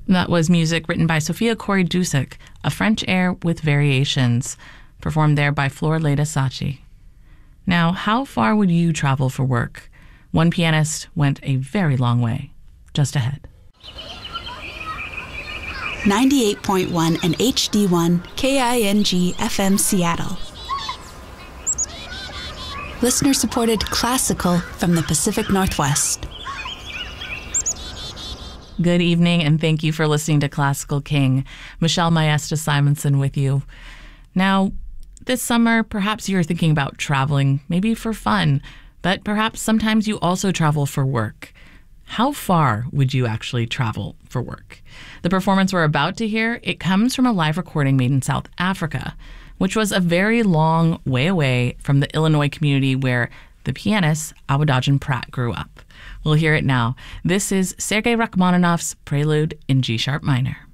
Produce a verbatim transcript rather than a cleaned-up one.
That was music written by Sofia Cori-Dusic, a French air with variations, performed there by Flor Leda Sachi. Now, how far would you travel for work? One pianist went a very long way. Just ahead. ninety-eight point one and H D one K I N G F M Seattle. Listener-supported classical from the Pacific Northwest. Good evening, and thank you for listening to Classical King. Michelle Maesta Simonson with you. Now, this summer, perhaps you're thinking about traveling, maybe for fun, but perhaps sometimes you also travel for work. How far would you actually travel for work? The performance we're about to hear, it comes from a live recording made in South Africa, which was a very long way away from the Illinois community where the pianist Abudajan Pratt grew up. We'll hear it now. This is Sergei Rachmaninoff's Prelude in G-sharp minor.